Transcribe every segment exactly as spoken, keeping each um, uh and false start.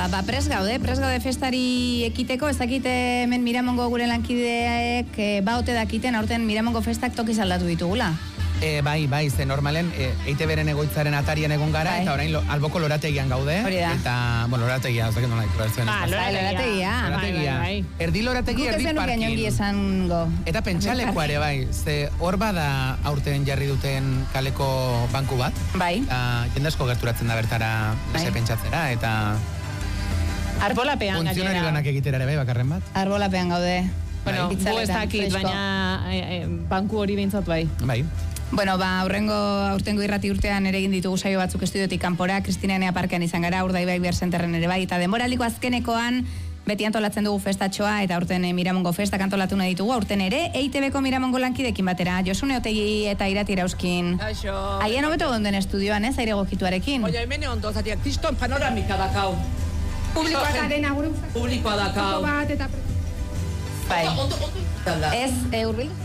ba pres gaude, pres gaude festari ekiteko, ez dakite hemen Miramongo gure lankideek e, ba ote dakiten aurten Miramongo festak tokiz aldatu ditugula. E, bai, bai, ze normalen e, E I T B-ren egoitzaren atarian egon gara, bai. Eta orain lo, alboko lorategian gaude. Hori da. Eta, bueno, lorategia, ez dakit nola ikurartzen. Ah, lorategia. Lorategia. Bai, bai, bai. Erdi lorategi, erdi parkin. Guk esango. Eta pentsalekoa ere, bai, ze hor bada aurten jarri duten kaleko banku bat. Bai. Eta jende asko gerturatzen da bertara bai. Pentsatzera, eta... Arbolapean gainera. Funtzionari lanak egitera ere, bai, bakarren bat. Arbolapean gaude. Bueno, gu ez dakit, baina e, e, banku hori behintzat bai. Bai. Bueno, ba, aurrengo, aurtengo irrati urtean ere egin ditugu saio batzuk estudiotik kanpora, Kristina Enea Parkean izan gara, Urdaibai Behar Zenterren ere bai, eta denboraldiko azkenekoan beti antolatzen dugu festatxoa, eta aurten e, Miramongo festak antolatu nahi ditugu, aurten ere, E I T B-ko Miramongo lankidekin batera, Josune Otegi eta Irati Irauskin. Aixo. Haien hobeto gonden estudioan, ez, aire gokituarekin. Oia, hemen ondo, zatiak, kriston panoramika dakau. Publikoa garen agure guztak. Publikoa dakau. Bat eta... Bai. Ondo, ondo, ondo. Ez, e, urbildu?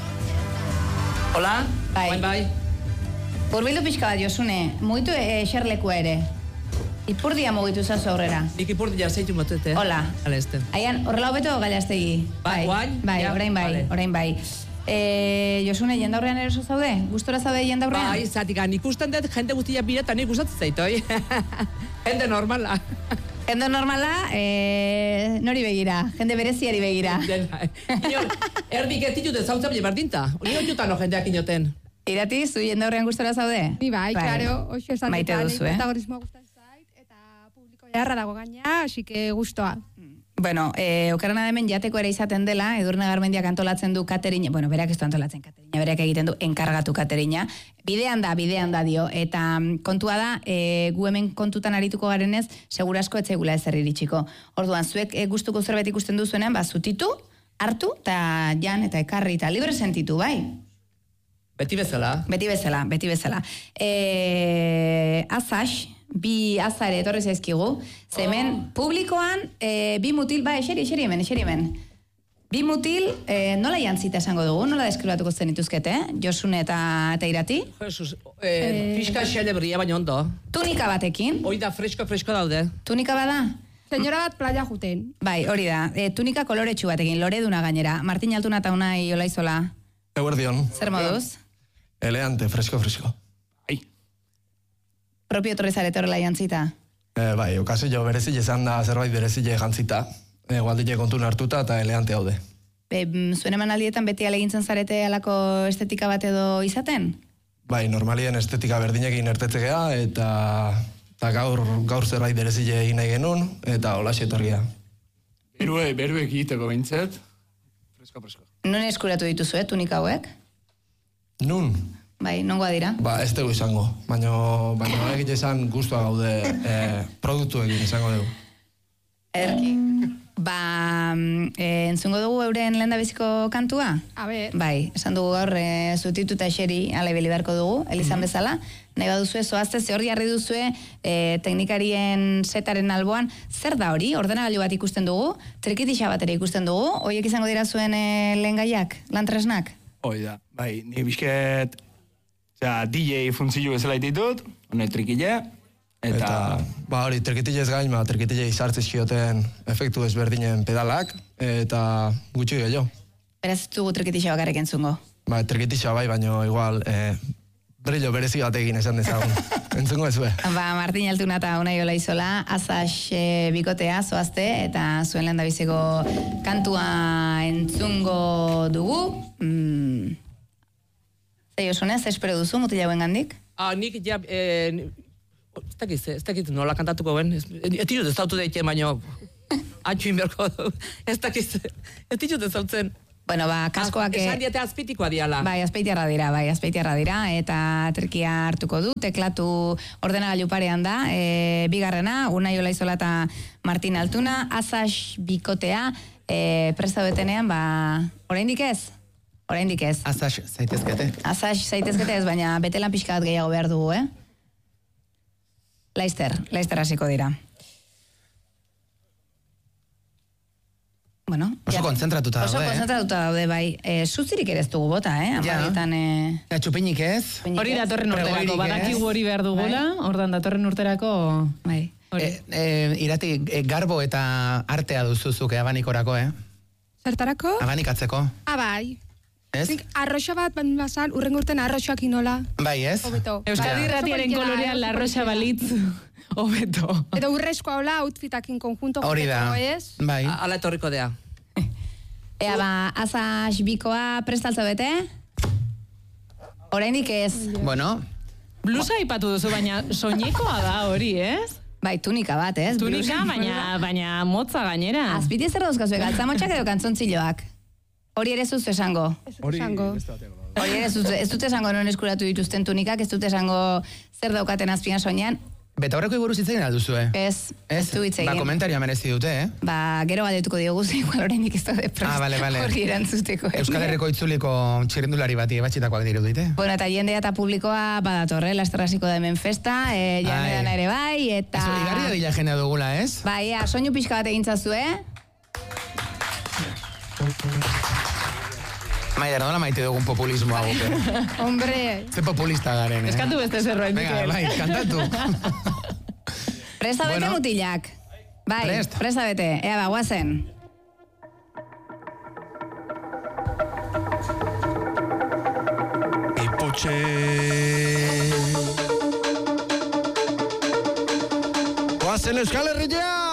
Hola? Bai. Bai, bai. Urbildu pixka bat, Josune, mugitu eserlekua ere. Ipurdia mugitu zazu aurrera. Nik ipurdia zeitu motete. Hola. Hala este. Aian, horrela hobeto Galastegi. Bai, guain? Bai, Ja, orain bai, vale. orain bai. Eh, Josune, jendaurrean ere oso zaude? Gustora zaude jendaurrean? Bai, zatikan, ikusten dut jende guztia bireta nik gustatzen zaitoi. Jende normala. Jende normala, eh, nori begira, jende bereziari begira. Erdik ez ditut ezautzen bile berdinta. Ni oiutan no jendeak inoten. Irati, zu jendaurrean gustora zaude? Ni bai, claro, oso esan maite duzu, eh? Protagonismoa gustatzen zait, eta publiko jarra dago gaina, así que gustoa. Bueno, eh, okerrena hemen jateko ere izaten dela, Edurne Garmendiak antolatzen du katerina, bueno, berak ez du antolatzen katerina, berak egiten du enkargatu katerina, bidean da, bidean da dio, eta kontua da, e, gu hemen kontutan arituko garenez, segurasko etzegula ezer iritsiko. Orduan, zuek e, gustuko zerbait ikusten duzuenean, ba, zutitu, hartu, eta jan, eta ekarri, eta libre sentitu, bai? Beti bezala. Beti bezala, beti bezala. E, Azax, bi azare etorri zaizkigu, ze hemen oh. publikoan e, bi mutil, ba, eseri, eseri hemen, eseri hemen. Bi mutil, e, nola jantzita esango dugu, nola deskribatuko zen ituzkete, eh? Josune eta, eta Irati? Jesus, eh, fiska xelebria baina ondo. Tunika batekin. Hoi da, fresko, fresko daude. Tunika bada? Senyora bat playa juten. Bai, hori da, e, tunika koloretsu batekin, loreduna gainera. Martin Altuna eta Unai Olaizola. Eguerdion. Zer moduz? Eleante, fresko, fresko. Ai. Propio torri zarete horrela jantzita? E, bai, okazio berezile izan da zerbait berezile jantzita. E, gualdile kontun hartuta eta eleante haude. Be, zuen emanaldietan beti alegintzen zarete alako estetika bat edo izaten? Bai, normalien estetika berdinekin ertetzea eta, eta gaur, gaur zerbait berezile egin nahi genuen eta holaxe etorria. Berue, berue egiteko bintzet. Fresko, fresko. Nun eskuratu dituzu, eh, tunika hauek? Nun? Bai, nongoa dira? Ba, ez dugu izango, baina baina egite izan guztua gaude e, produktuekin izango dugu. Erki. Ba, e, entzungo dugu euren lehendabiziko kantua? A ber. Bai, esan dugu gaur e, zutitu eta eseri ala ibili beharko dugu, elizan mm-hmm. bezala. Nahi baduzue, zoazte, ze hor jarri duzue e, teknikarien setaren alboan. Zer da hori? Ordenagailu bat ikusten dugu, trikitixa bat ere ikusten dugu, horiek izango dira zuen e, lehen gaiak, lantresnak? Hoi da, bai, ni bizket... Osea, D J funtzio bezala ditut, honet trikile, eta... Eta, ba hori, trikitile ez gain, ba, trikitile izartziz zioten efektu ezberdinen pedalak, eta gutxi gehiago. Beraz, ez dugu trikitixa bakarrik entzungo. Ba, trikitixa bai, baina igual, e, brillo berezi batekin esan dezagun. Entzungo ez be. Ba, Martin Altuna eta Unai Olaizola, Azax e, bikotea, zoazte, eta zuen lehendabiziko kantua entzungo dugu. Mm. Zer Josune, zer espero duzu, mutila hauen gandik? Ah, nik ja, eh, ez dakiz, ez dakiz nola kantatuko ben, ez ditut ez dautu daite, baina atxuin berko, ez dakiz, ez ditut ez dautzen. Bueno, ba, kaskoak... Esan diete azpitikoa diala. Bai, azpeitiarra dira, bai, azpeitiarra dira, eta trikia hartuko du, teklatu ordenagailu parean da, e, bigarrena, Unai Olaizola eta Martin Altuna, Azax bikotea, e, presta betenean, ba, oraindik ez? Oraindik ez. Azax zaitezkete. Azax zaitezkete ez, baina betelan pixka bat gehiago behar dugu, eh? Laister, Laister hasiko dira. Bueno, oso kontzentratuta daude, oso kontzentratuta daude, bai. E, Zuzirik ere ez dugu bota, eh? Amarietan... E... Ja, txupinik ez. Hori datorren urterako, badakigu hori behar dugula, ordan datorren urterako... Bai. E, e, irati, e, garbo eta artea duzuzuk abanikorako, eh? Zertarako? Abanikatzeko. Ah, bai. Ez? Nik arroxa bat ban bazan, urren urten arroxoak inola. Bai, ez? Hobeto. Euskadi Irratiaren kolorean la rosa balitz. Hobeto. Eta urrezkoa hola, outfitakin konjunto. Hori da. joteko, ez? Bai. A- Ala etorriko dea. Ea ba, azaz bikoa prestaltza bete? Oraindik ez. Bueno, Blusa ipatu duzu, baina soinekoa da hori, ez? Bai, tunika bat, ez? Tunika, baina, baina motza gainera. Azpiti zer dauzkazu, galtzamotxak edo kantzontziloak? Hori ere zuz esango. Ez dut esango. Hori ere zuz, ez dute esango non eskuratu dituzten tunikak, ez dute esango zer daukaten azpian soinean. beta horreko iguruz hitz egin alduzue. Ez, ez du hitz Ba, egin. komentarioa merezi dute, eh? Ba, gero galdetuko diogu, ze igual oraindik ez daude prest Ah, bale, bale. horri erantzuteko. Euskal Herriko itzuliko txirrindulari bati ebatxitakoak dirudite. Bueno, eta jendea eta publikoa badatorre, lasterrasiko da hemen festa, e, Ai. janean ere bai, eta... Ez hori garria dila jendea dugula, ez? Bai, ea, soinu pixka bat egintzazu, eh? Maider, nola maite dugun populismoa guke. Hombre, Ze populista garen, eh? Eskatu beste zerbait, Venga, Mikel. bai, kantatu. Presta bete Bueno. mutilak. Bai, Prest. presta bete. Ea, ba, guazen. Ipotxe. Guazen Euskal Herria!